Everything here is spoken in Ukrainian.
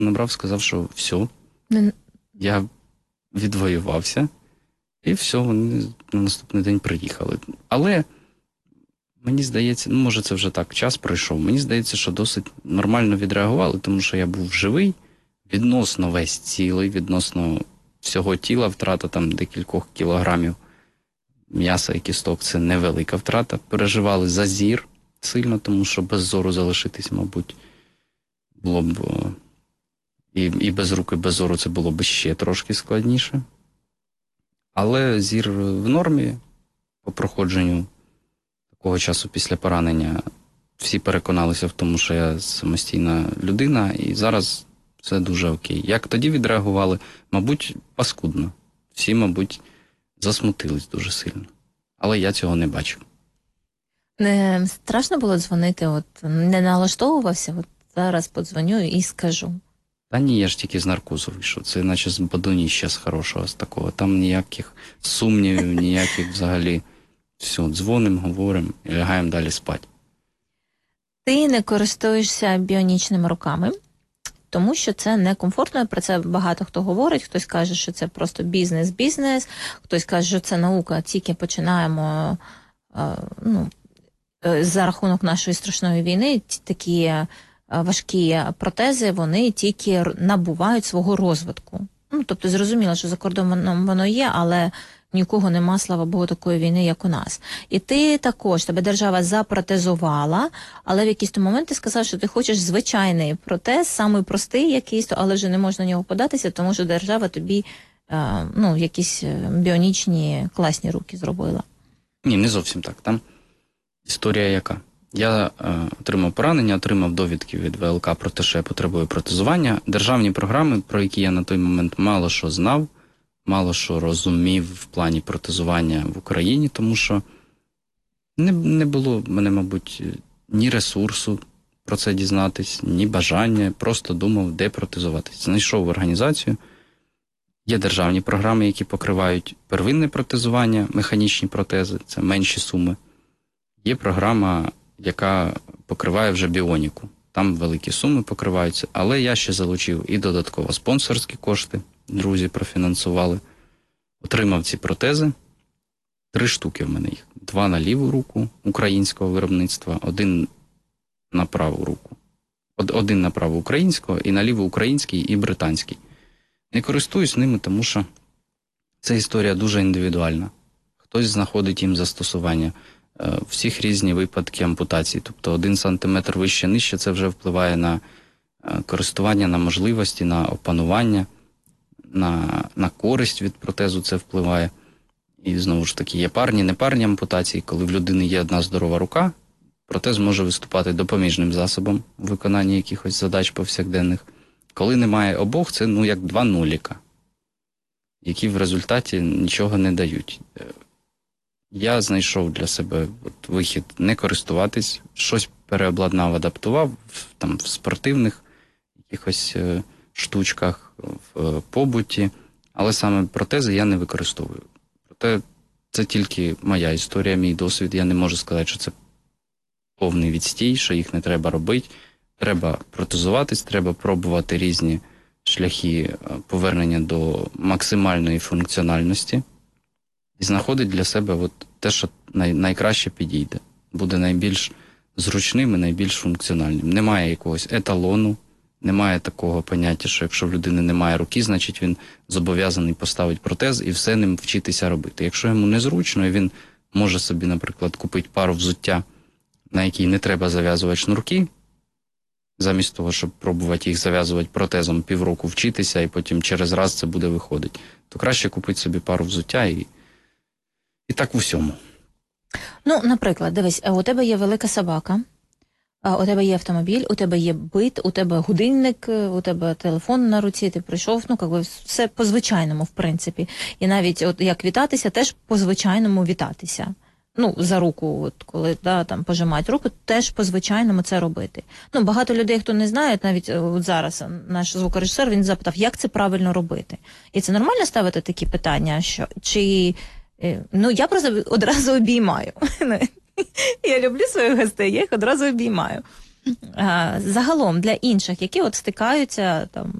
набрав, сказав, що все, Не- я відвоювався, і все, вони на наступний день приїхали. Але мені здається, ну, може це вже так, час пройшов, мені здається, що досить нормально відреагували, тому що я був живий, відносно весь цілий, відносно всього тіла, втрата там декількох кілограмів м'яса і кісток – це невелика втрата. Переживали за зір сильно, тому що без зору залишитись, мабуть, було б і без рук, і без зору це було б ще трошки складніше. Але зір в нормі по проходженню такого часу після поранення всі переконалися в тому, що я самостійна людина, і зараз все дуже окей. Як тоді відреагували? Мабуть, паскудно. Всі, мабуть, засмутились дуже сильно. Але я цього не бачив. Не страшно було дзвонити, от не налаштовувався, от зараз подзвоню і скажу. Та ні, я ж тільки з наркозу вийшов. Це наче з бадоніща з хорошого, з такого. Там ніяких сумнівів, ніяких взагалі. Все, дзвонимо, говоримо і лягаємо далі спати. Ти не користуєшся біонічними руками, тому що це некомфортно, про це багато хто говорить, хтось каже, що це просто бізнес, хтось каже, що це наука, тільки починаємо, за рахунок нашої страшної війни, такі важкі протези, вони тільки набувають свого розвитку. Ну, тобто зрозуміло, що за кордоном воно є, але нікого нема, слава Богу, такої війни, як у нас. І ти також, тебе держава запротезувала, але в якийсь момент ти сказав, що ти хочеш звичайний протез, самий простий якийсь, але вже не можна на нього податися, тому що держава тобі якісь біонічні класні руки зробила. Ні, не зовсім так. Там історія яка? Я отримав поранення, отримав довідки від ВЛК про те, що я потребую протезування. Державні програми, про які я на той момент мало що знав, мало що розумів в плані протезування в Україні, тому що не було в мене, мабуть, ні ресурсу про це дізнатись, ні бажання, просто думав, де протезуватись. Знайшов організацію. Є державні програми, які покривають первинне протезування, механічні протези, це менші суми. Є програма, яка покриває вже біоніку. Там великі суми покриваються, але я ще залучив і додатково спонсорські кошти, друзі профінансували. Отримав ці протези, 3 штуки в мене їх. 2 на ліву руку українського виробництва, 1 на праву руку. 1 на праву українського і на ліву український і британський. Не користуюсь ними, тому що ця історія дуже індивідуальна. Хтось знаходить їм застосування. Всіх різні випадки ампутації. Тобто 1 сантиметр вище-нижче, це вже впливає на користування, на можливості, на опанування, на користь від протезу це впливає. І знову ж таки, є парні, непарні ампутації. Коли в людини є одна здорова рука, протез може виступати допоміжним засобом у виконанні якихось задач повсякденних. Коли немає обох, це як 2 нуліка, які в результаті нічого не дають. Я знайшов для себе вихід не користуватись, щось переобладнав, адаптував в спортивних якихось штучках, в побуті, але саме протези я не використовую. Проте це тільки моя історія, мій досвід. Я не можу сказати, що це повний відстій, що їх не треба робити. Треба протезуватись, треба пробувати різні шляхи повернення до максимальної функціональності. І знаходить для себе те, що найкраще підійде. Буде найбільш зручним і найбільш функціональним. Немає якогось еталону, немає такого поняття, що якщо в людини немає руки, значить він зобов'язаний поставити протез і все ним вчитися робити. Якщо йому незручно, і він може собі, наприклад, купити пару взуття, на якій не треба зав'язувати шнурки, замість того, щоб пробувати їх зав'язувати протезом півроку вчитися, і потім через раз це буде виходити, то краще купити собі пару взуття і так в усьому. Наприклад, дивись, у тебе є велика собака, у тебе є автомобіль, у тебе є бит, у тебе годинник, у тебе телефон на руці, ти прийшов, все по-звичайному, в принципі. І навіть як вітатися, теж по-звичайному вітатися. За руку, коли пожимають руку, теж по-звичайному це робити. Багато людей, хто не знає, навіть зараз наш звукорежисер, він запитав, як це правильно робити. І це нормально ставити такі питання, я просто одразу обіймаю. Я люблю своїх гостей, я їх одразу обіймаю. Загалом для інших, які от стикаються там